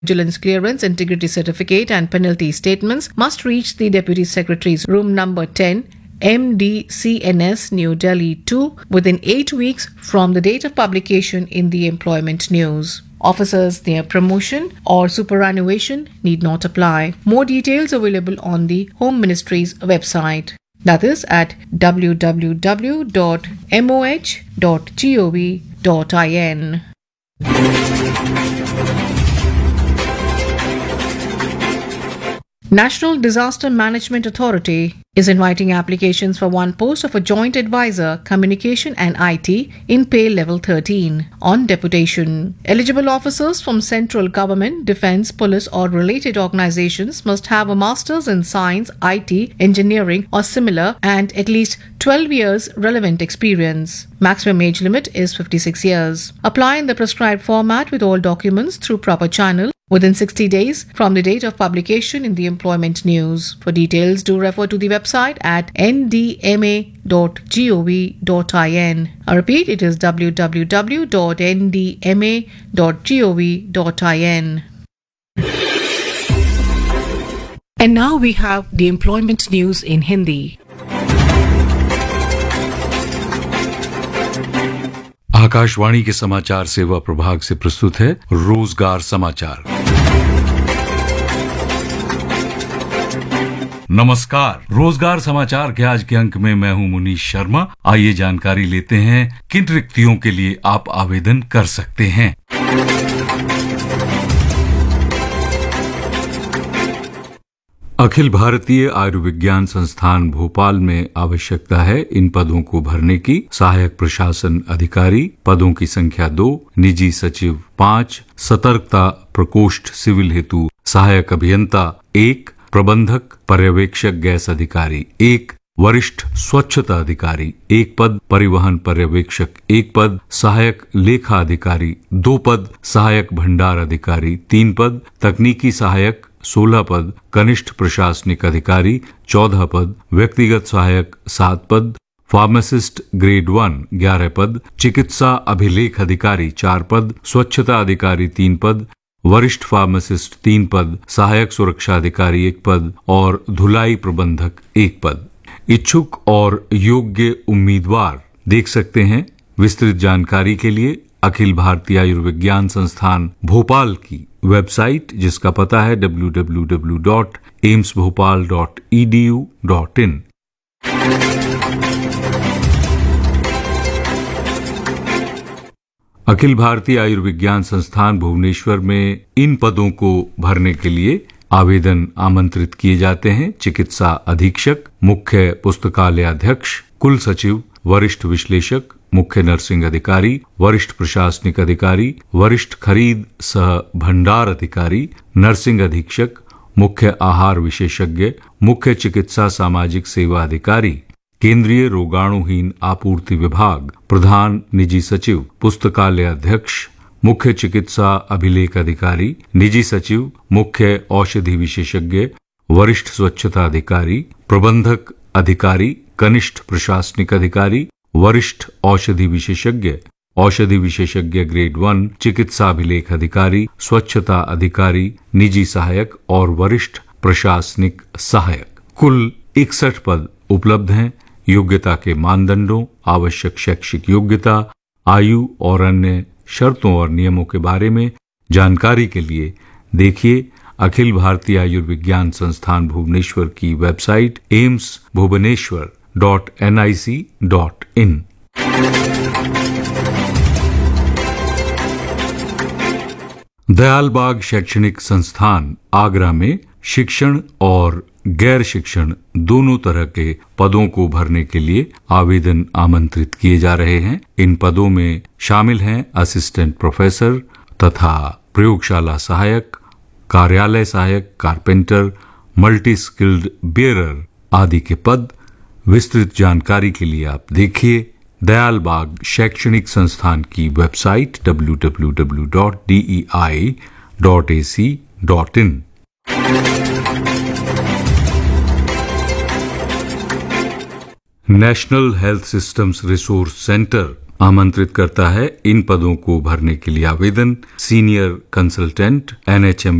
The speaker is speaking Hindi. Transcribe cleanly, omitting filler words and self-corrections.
Vigilance clearance, integrity certificate, and penalty statements must reach the Deputy Secretary's room number 10, MDCNS, New Delhi 2, within 8 weeks from the date of publication in the Employment News. Officers near promotion or superannuation need not apply. More details available on the Home Ministry's website. That is at www.moh.gov.in. National Disaster Management Authority is inviting applications for one post of a Joint Advisor, Communication and IT in Pay Level 13 on deputation. Eligible officers from central government, defence, police or related organizations must have a Master's in Science, IT, Engineering or similar and at least 12 years relevant experience. Maximum age limit is 56 years. Apply in the prescribed format with all documents through proper channel within 60 days from the date of publication in the Employment News. For details, do refer to the website at ndma.gov.in. I repeat, it is www.ndma.gov.in. And now we have the Employment News in Hindi. Akashvani के समाचार सेवा प्रभाग से प्रस्तुत है रोजगार समाचार। नमस्कार, रोजगार समाचार के आज के अंक में मैं हूं मुनीश शर्मा। आइए जानकारी लेते हैं किन रिक्तियों के लिए आप आवेदन कर सकते हैं। अखिल भारतीय आयुर्विज्ञान संस्थान भोपाल में आवश्यकता है इन पदों को भरने की। सहायक प्रशासन अधिकारी पदों की संख्या 2, निजी सचिव 5, सतर्कता प्रकोष्ठ सिविल हेतु सहायक अभियंता 1, प्रबंधक पर्यवेक्षक गैस अधिकारी 1, वरिष्ठ स्वच्छता अधिकारी 1 पद, परिवहन पर्यवेक्षक 1 पद, सहायक लेखा अधिकारी 2 पद, सहायक भंडार अधिकारी 3 पद, तकनीकी सहायक 16 पद, कनिष्ठ प्रशासनिक अधिकारी 14 पद, व्यक्तिगत सहायक 7 पद, फार्मासिस्ट ग्रेड 1 11 पद, चिकित्सा अभिलेख अधिकारी 4 पद, स्वच्छता अधिकारी 3 पद, वरिष्ठ फार्मासिस्ट 3 पद, सहायक सुरक्षा अधिकारी 1 पद और धुलाई प्रबंधक 1 पद। इच्छुक और योग्य उम्मीदवार देख सकते हैं विस्तृत जानकारी के लिए अखिल भारतीय आयुर्विज्ञान संस्थान भोपाल की वेबसाइट, जिसका पता है www.aimsbhopal.edu.in। अखिल भारतीय आयुर्विज्ञान संस्थान भुवनेश्वर में इन पदों को भरने के लिए आवेदन आमंत्रित किए जाते हैं। चिकित्सा अधीक्षक, मुख्य पुस्तकालयाध्यक्ष, कुल सचिव, वरिष्ठ विश्लेषक, मुख्य नर्सिंग अधिकारी, वरिष्ठ प्रशासनिक अधिकारी, वरिष्ठ खरीद सह भंडार अधिकारी, नर्सिंग अधीक्षक, मुख्य आहार विशेषज्ञ, मुख्य चिकित्सा सामाजिक सेवा अधिकारी, केंद्रीय रोगाणुहीन आपूर्ति विभाग, प्रधान निजी सचिव, पुस्तकालय अध्यक्ष, मुख्य चिकित्सा अभिलेख अधिकारी, निजी सचिव, मुख्य औषधि विशेषज्ञ, वरिष्ठ स्वच्छता अधिकारी, प्रबंधक अधिकारी, कनिष्ठ प्रशासनिक अधिकारी, वरिष्ठ औषधि विशेषज्ञ ग्रेड 1, चिकित्सा अभिलेख अधिकारी, स्वच्छता अधिकारी, निजी सहायक और वरिष्ठ प्रशासनिक सहायक। कुल 61 पद उपलब्ध हैं। योग्यता के मानदंडों, आवश्यक शैक्षिक योग्यता, आयु और अन्य शर्तों और नियमों के बारे में जानकारी के लिए देखिए अखिल भारतीय आयुर्विज्ञान संस्थान भुवनेश्वर की वेबसाइट aimsbhubaneswar.nic.in। दयालबाग शैक्षणिक संस्थान आगरा में शिक्षण और गैर शिक्षण दोनों तरह के पदों को भरने के लिए आवेदन आमंत्रित किए जा रहे हैं। इन पदों में शामिल हैं असिस्टेंट प्रोफेसर तथा प्रयोगशाला सहायक, कार्यालय सहायक, कारपेंटर, मल्टी स्किल्ड बेयरर आदि के पद। विस्तृत जानकारी के लिए आप देखिए दयालबाग शैक्षणिक संस्थान की website www.dei.ac.in। National health systems resource centre आमंत्रित करता है इन पदों को भरने के लिए आवेदन सीनियर कंसल्टेंट NHM